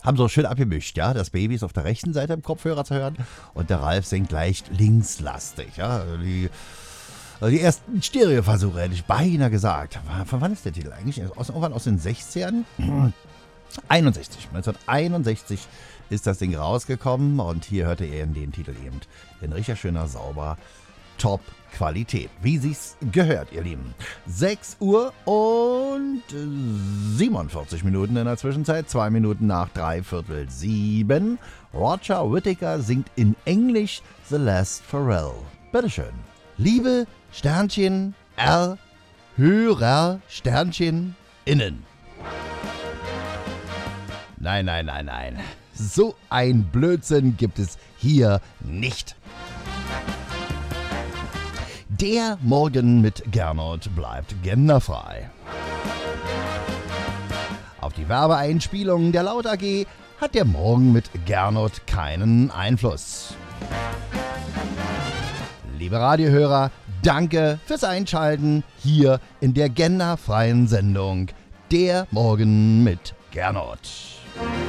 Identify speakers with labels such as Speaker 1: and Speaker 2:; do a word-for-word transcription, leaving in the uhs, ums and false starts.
Speaker 1: haben so schön abgemischt, ja. Das Baby ist auf der rechten Seite im Kopfhörer zu hören und der Ralf singt leicht linkslastig, ja. Die, die ersten Stereoversuche, hätte ich beinahe gesagt. Von wann ist der Titel eigentlich? Aus, irgendwann aus den sechzigern? einundsechzig. neunzehnhunderteinundsechzig ist das Ding rausgekommen und hier hörte er den Titel eben in richtig schöner, sauber, Top-Qualität. Wie sich's gehört, ihr Lieben. sechs Uhr und siebenundvierzig Minuten in der Zwischenzeit. Zwei Minuten nach dreiviertel sieben. Roger Whittaker singt in Englisch The Last Pharrell. Bitteschön. Liebe Sternchen R, Hörer Sternchen innen. Nein, nein, nein, nein. So ein Blödsinn gibt es hier nicht. Der Morgen mit Gernot bleibt genderfrei. Auf die Werbeeinspielungen der Laut A G hat der Morgen mit Gernot keinen Einfluss. Liebe Radiohörer, danke fürs Einschalten hier in der genderfreien Sendung Der Morgen mit Gernot.